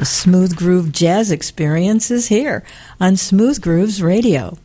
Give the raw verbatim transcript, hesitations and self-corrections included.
The Smooth Groove Jazz Experience is here on Smooth Grooves Radio.